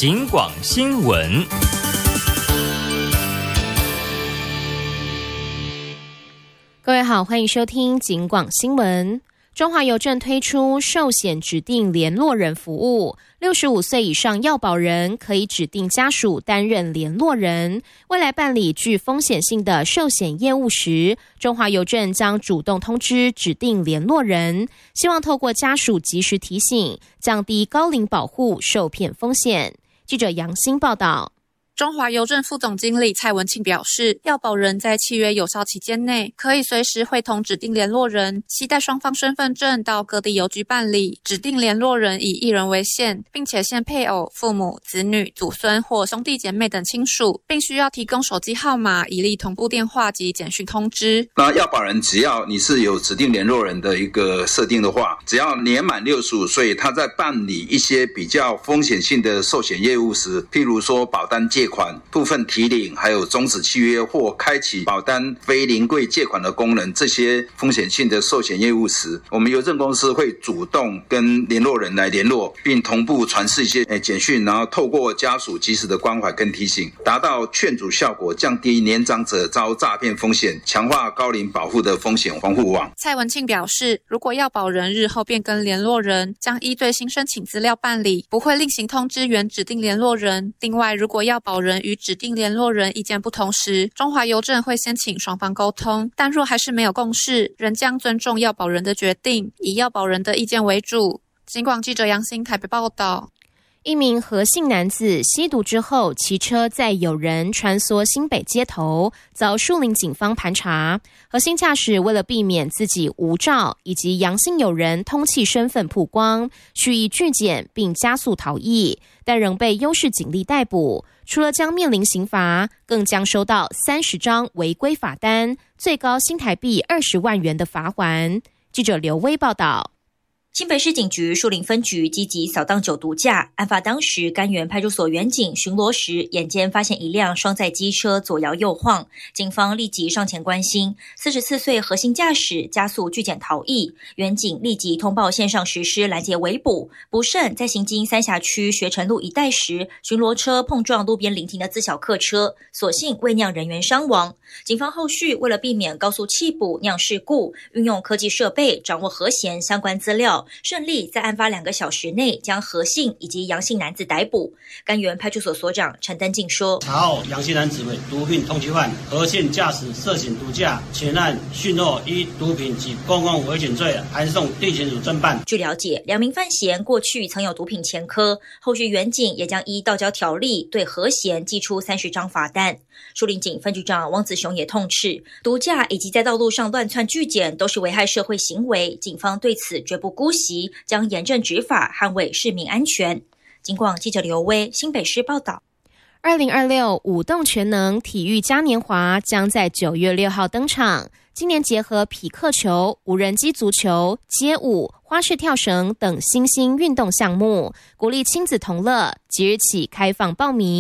警广新闻。 各位好，欢迎收听警广新闻。中华邮政推出寿险指定联络人服务，65岁以上要保人可以指定家属担任联络人。未来办理具风险性的寿险业务时，中华邮政将主动通知指定联络人，希望透过家属及时提醒，降低高龄保护受骗风险。记者杨欣报道。 中华邮政副总经理蔡文庆表示，要保人在契约有效期间内，可以随时会同指定联络人携带双方身份证到各地邮局办理。指定联络人以1人为限，并且限配偶、父母、子女、祖孙或兄弟姐妹等亲属，并需要提供手机号码，以利同步电话及简讯通知。 那要保人只要你是有指定联络人的一个设定的话，只要年满65岁，他在办理一些比较风险性的寿险业务时，譬如说保单借款、部分提领，还有终止契约或开启保单非临柜借款的功能，这些风险性的寿险业务时，我们邮政公司会主动跟联络人来联络，并同步传释一些简讯，然后透过家属及时的关怀跟提醒，达到劝阻效果，降低年长者遭诈骗风险，强化高龄保护的风险防护网。 蔡文庆表示，如果要保人日后变更联络人，将依最新申请资料办理，不会另行通知原指定联络人。另外，如果要保人与指定联络人意见不同时，中华邮政会先请双方沟通，但若还是没有共识，仍将尊重要保人的决定，以要保人的意见为主。警广记者杨欣台北报道。 一名何姓男子吸毒之后，骑车载友人穿梭新北街头，遭树林警方盘查。何姓驾驶为了避免自己无照以及杨姓友人通缉身份曝光，蓄意拒检并加速逃逸，但仍被优势警力逮捕。除了将面临刑罚，更将收到30张违规罚单，最高新台币20万元的罚锾。记者刘威报道。 新北市警局树林分局积极扫荡酒毒驾，案发当时，甘源派出所员警巡逻时，眼尖发现一辆双载机车左摇右晃，警方立即上前关心，44岁何姓驾驶加速拒检逃逸，员警立即通报线上实施拦截围捕，不慎在行经三峡区学成路一带时，巡逻车碰撞路边临停的自小客车，所幸未酿人员伤亡。警方后续为了避免高速弃捕酿事故，运用科技设备掌握何嫌相关资料，顺利在案发2个小时内将何姓以及杨姓男子逮捕。甘源派出所所长陈登进说， 查获杨姓男子为毒品通缉犯，何姓驾驶涉嫌毒驾，前案讯后依毒品及公共危险罪函送地检署侦办。 据了解，2名犯嫌过去曾有毒品前科，后续员警也将依道交条例对何嫌寄出30张罚单。树林警分局长汪子雄也痛斥，毒驾以及在道路上乱窜拒检都是危害社会行为，警方对此绝不姑息，将严正执法，捍卫市民安全。警广记者刘威新北市报道。 2026舞动全能体育嘉年华将在9月6号登场。今年结合匹克球、无人机足球、街舞、花式跳绳等新兴运动项目，鼓励亲子同乐。即日起开放报名。